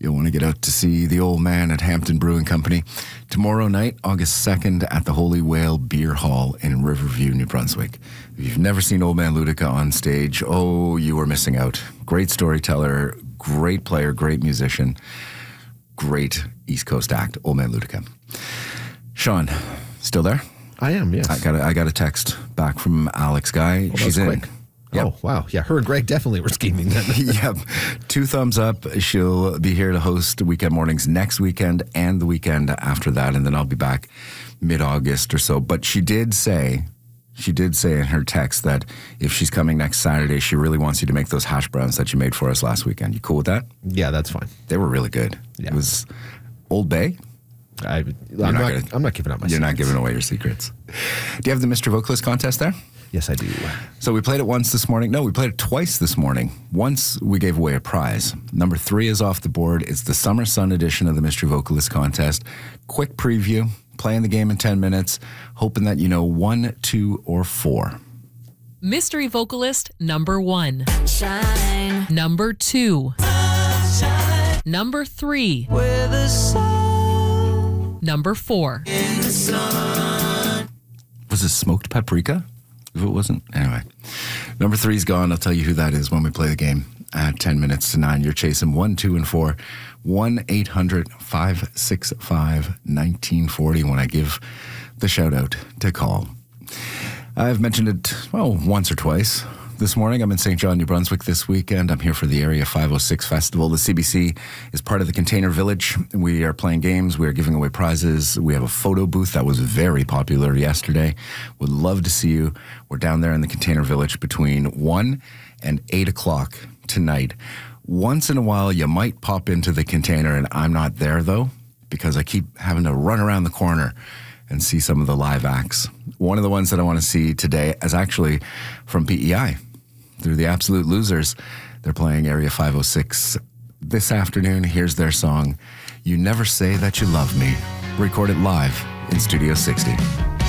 You'll want to get out to see the old man at Hampton Brewing Company tomorrow night, August 2nd, at the Holy Whale Beer Hall in Riverview, New Brunswick. If you've never seen Old Man Ludica on stage, you are missing out. Great storyteller, great player, great musician, great East Coast act, Old Man Ludica. Sean, still there? I am, yes. I got a text back from Alex Guy. She's in. Quick. Yep. Oh, wow. Yeah, her and Greg definitely were scheming then. Yep. 2 thumbs up. She'll be here to host Weekend Mornings next weekend and the weekend after that, and then I'll be back mid-August or so. But she did say in her text that if she's coming next Saturday, she really wants you to make those hash browns that you made for us last weekend. You cool with that? Yeah, that's fine. They were really good. Yeah. It was Old Bay. I'm not giving up my secrets. You're not giving away your secrets. Do you have the Mr. Vocalist contest there? Yes, I do. So we played it once this morning. No, we played it twice this morning. Once we gave away a prize. Number 3 is off the board. It's the Summer Sun edition of the Mystery Vocalist contest. Quick preview. Playing the game in 10 minutes. Hoping that you know 1, 2, or 4. Mystery Vocalist number 1. Shine. Number 2. Shine. Number 3. Where the sun. Number 4. In the sun. Was it Smoked Paprika? If it wasn't, anyway. Number 3's gone. I'll tell you who that is when we play the game at 10 minutes to 9. You're chasing 1, 2, and 4. 1-800-565-1940 when I give the shout out to call. I've mentioned it, once or twice. This morning, I'm in St. John, New Brunswick this weekend. I'm here for the Area 506 Festival. The CBC is part of the Container Village. We are playing games. We are giving away prizes. We have a photo booth that was very popular yesterday. Would love to see you. We're down there in the Container Village between 1 and 8 o'clock tonight. Once in a while, you might pop into the Container, and I'm not there, though, because I keep having to run around the corner and see some of the live acts. One of the ones that I want to see today is actually from PEI. Through the Absolute Losers. They're playing Area 506 this afternoon. Here's their song, You Never Say That You Love Me, recorded live in Studio 60.